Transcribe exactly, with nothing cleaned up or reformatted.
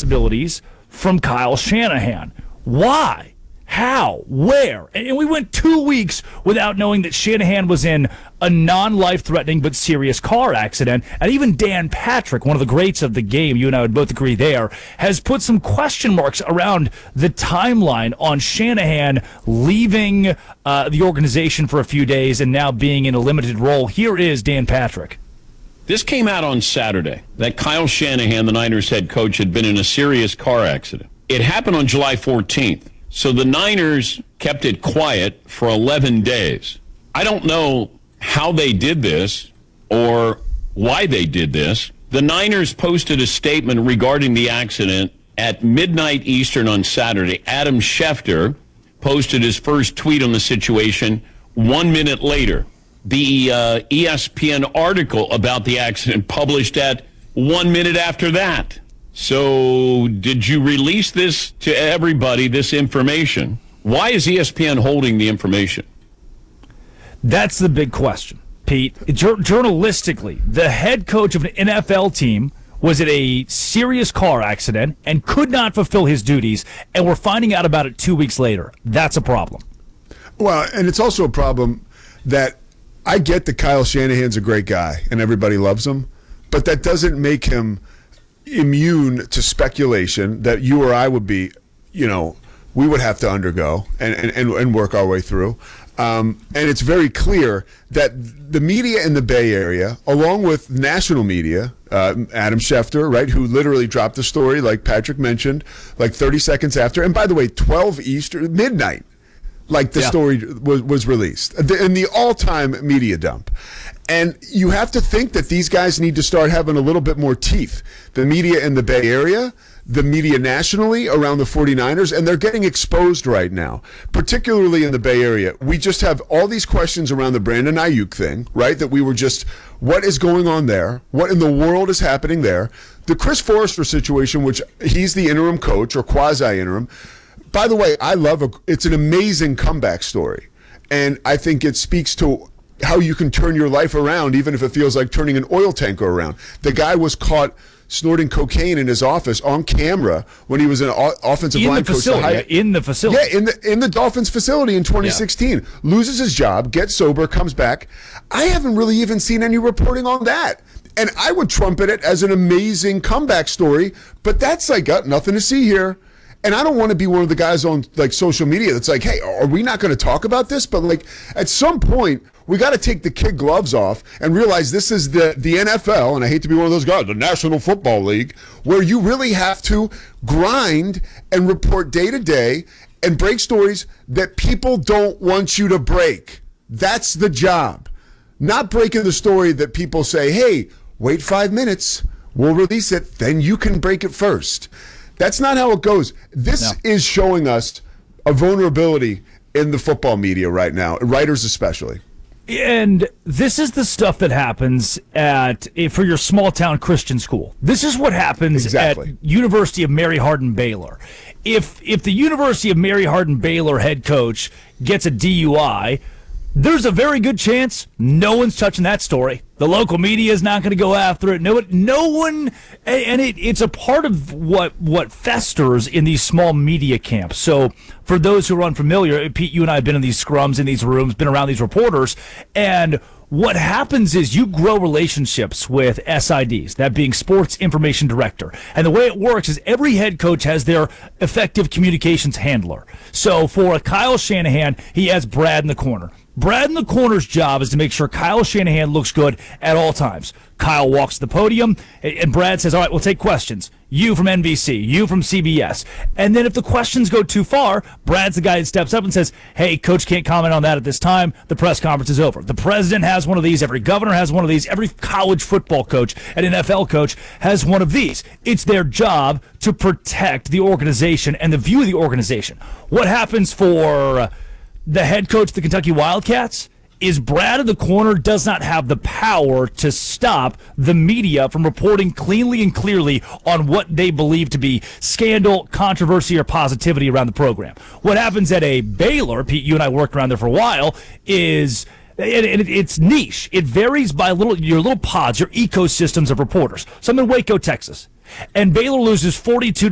responsibilities from Kyle Shanahan. Why? How? Where? And we went two weeks without knowing that Shanahan was in a non-life-threatening but serious car accident. And even Dan Patrick, one of the greats of the game, you and I would both agree there, has put some question marks around the timeline on Shanahan leaving uh, the organization for a few days and now being in a limited role. Here is Dan Patrick. This came out on Saturday, that Kyle Shanahan, the Niners head coach, had been in a serious car accident. It happened on July fourteenth. So the Niners kept it quiet for eleven days. I don't know how they did this or why they did this. The Niners posted a statement regarding the accident at midnight Eastern on Saturday. Adam Schefter posted his first tweet on the situation one minute later. The uh, E S P N article about the accident published at one minute after that. So did you release this to everybody, this information? Why is E S P N holding the information? That's the big question, Pete. Jur- journalistically, the head coach of an N F L team was in a serious car accident and could not fulfill his duties, and we're finding out about it two weeks later. That's a problem. Well, and it's also a problem that I get that Kyle Shanahan's a great guy and everybody loves him, but that doesn't make him immune to speculation that you or I would be, you know, we would have to undergo and, and, and work our way through. Um, and it's very clear that the media in the Bay Area, along with national media, uh, Adam Schefter, right, who literally dropped the story, like Patrick mentioned, like thirty seconds after. And by the way, twelve Eastern, midnight, like the yeah. story was, was released in the all-time media dump. And you have to think that these guys need to start having a little bit more teeth. The media in the Bay Area, the media nationally around the 49ers, and they're getting exposed right now, particularly in the Bay Area. We just have all these questions around the Brandon Ayuk thing, right, that we were just, what is going on there? What in the world is happening there? The Chris Forrester situation, which he's the interim coach or quasi-interim. By the way, I love, a, it's an amazing comeback story. And I think it speaks to how you can turn your life around, even if it feels like turning an oil tanker around. The guy was caught snorting cocaine in his office on camera when he was an offensive in line the coach. Facility, in the facility. Yeah, in the in the Dolphins facility in twenty sixteen. Yeah. Loses his job, gets sober, comes back. I haven't really even seen any reporting on that. And I would trumpet it as an amazing comeback story, but that's like, got nothing to see here. And I don't want to be one of the guys on like social media that's like, hey, are we not going to talk about this? But like at some point, we got to take the kid gloves off and realize this is the, the N F L, and I hate to be one of those guys, the National Football League, where you really have to grind and report day to day and break stories that people don't want you to break. That's the job. Not breaking the story that people say, hey, wait five minutes, we'll release it, then you can break it first. That's not how it goes. This no. is showing us a vulnerability in the football media right now, writers especially. And this is the stuff that happens at for your small town Christian school. This is what happens exactly. at University of Mary Hardin Baylor. If if the University of Mary Hardin Baylor head coach gets a D U I, there's a very good chance no one's touching that story. The local media is not going to go after it. No, no one, and it, it's a part of what what festers in these small media camps. So for those who are unfamiliar, Pete, you and I have been in these scrums, in these rooms, been around these reporters, and what happens is you grow relationships with S I Ds, that being Sports Information Director. And the way it works is every head coach has their effective communications handler. So for a Kyle Shanahan, he has Brad in the corner. Brad in the corner's job is to make sure Kyle Shanahan looks good at all times. Kyle walks the podium, and Brad says, all right, we'll take questions. You from N B C, you from C B S. And then if the questions go too far, Brad's the guy that steps up and says, hey, coach can't comment on that at this time. The press conference is over. The president has one of these. Every governor has one of these. Every college football coach and N F L coach has one of these. It's their job to protect the organization and the view of the organization. What happens for the head coach of the Kentucky Wildcats is Brad in the corner does not have the power to stop the media from reporting cleanly and clearly on what they believe to be scandal, controversy, or positivity around the program. What happens at a Baylor, Pete, you and I worked around there for a while, is it, it, it's niche. It varies by little your little pods, your ecosystems of reporters. So I'm in Waco, Texas, and Baylor loses forty-two